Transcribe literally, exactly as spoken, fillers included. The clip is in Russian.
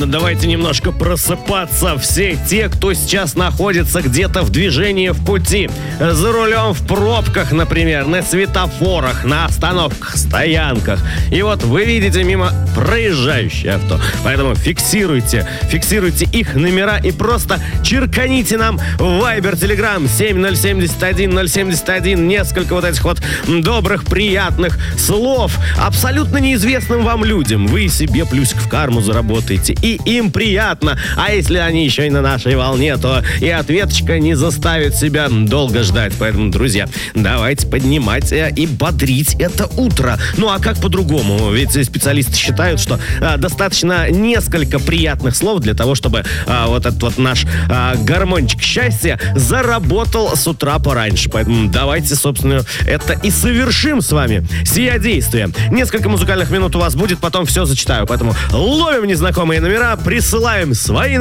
ладно, давайте немножко просыпаться. Все те, кто сейчас находится где-то в движении, в пути, за рулем, в пробках, например, на светофорах, на остановках, стоянках. И вот вы видите мимо проезжающее авто. Поэтому фиксируйте, фиксируйте их номера и просто черканите нам в Viber, Telegram семь ноль семь один ноль семь один несколько вот этих вот добрых, приятных слов абсолютно неизвестным вам людям. Вы себе плюсик в карму заработаете, и им приятно. А если они еще и на нашей волне, то и ответочка не заставит себя долго ждать. Поэтому, друзья, давайте поднимать и бодрить это утро. Ну а как по-другому? Ведь специалисты считают, что а, достаточно несколько приятных слов для того, чтобы а, вот этот вот наш а, гормончик счастья заработал с утра пораньше. Поэтому давайте, собственно, это и совершим с вами сие действие. Несколько музыкальных минут у вас будет, потом все зачитаю. Поэтому ловим незнакомые номера, присылаем свои